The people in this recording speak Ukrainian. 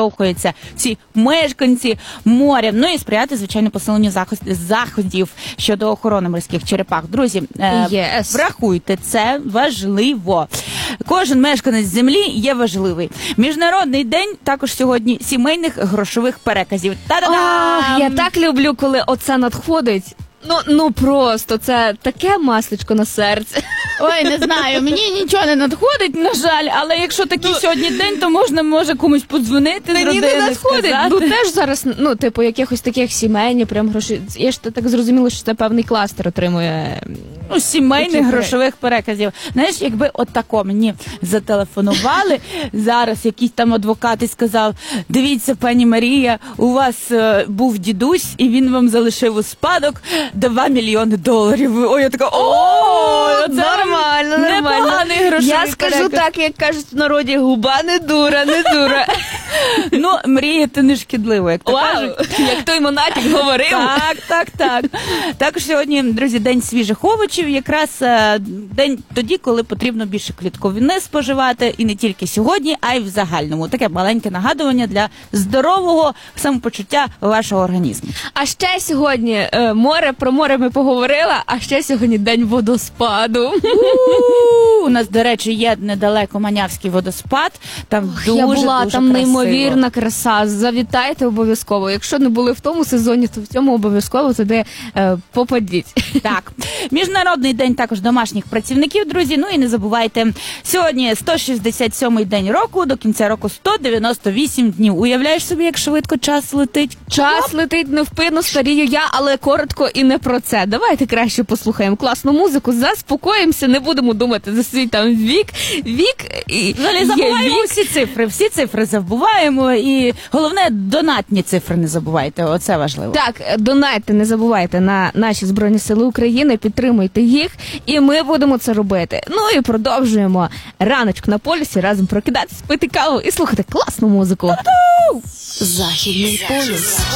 відштовхуються ці мешканці моря. Ну і сприяти, звичайно, посиленню заходів щодо охорони морських черепах. Друзі, врахуйте, це важливо. Кожен мешканець землі є важливий. Міжнародний день також сьогодні сімейних грошових переказів. Та-да-дам! Я так люблю, коли оце надходить. Ну просто, це таке масличко на серце. Ой, не знаю, мені нічого не надходить, на жаль, але якщо такий сьогодні день, то може комусь подзвонити з родини, мені не надходить. сказати. Теж зараз, якихось таких сімейні прям гроші. Я ж так зрозуміла, що це певний кластер отримує. Сімейних грошових переказів. Знаєш, якби отако мені зателефонували, зараз якийсь там адвокат і сказав: дивіться, пані Марія, у вас був дідусь, і він вам залишив у спадок $2 мільйони. Ой, я така, це нормально. Непоганий грошовий Я скажу переказ. так, як кажуть в народі, губа не дура. Мріяти не шкідливо, як то кажуть. Як той монатик говорив. Так. Також сьогодні, друзі, день свіжих овочів. Якраз день тоді, коли потрібно більше клітковини споживати. І не тільки сьогодні, а й в загальному. Таке маленьке нагадування для здорового самопочуття вашого організму. А ще сьогодні про море ми поговорили, а ще сьогодні день водоспаду. У нас, до речі, є недалеко Манявський водоспад. Там Я була, дуже там красиво. неймовірна краса. Завітайте обов'язково. Якщо не були в тому сезоні, то в цьому обов'язково туди попадіть. Так. Міжнародний день також домашніх працівників, друзі. Ну і не забувайте, сьогодні 167-й день року, до кінця року 198 днів. Уявляєш собі, як швидко час летить? Час летить невпинно, старію я, але коротко і не про це. Давайте краще послухаємо класну музику, заспокоїмося, не будемо думати за свій там вік і Взагалі забуваємо всі цифри забуваємо, і головне, донатні цифри не забувайте, оце важливо. Так, донайте, не забувайте на наші Збройні Сили України, підтримуйте їх, і ми будемо це робити. Ну і продовжуємо раночок на полюсі, разом прокидатися, пити каву і слухати класну музику. Західний полюс.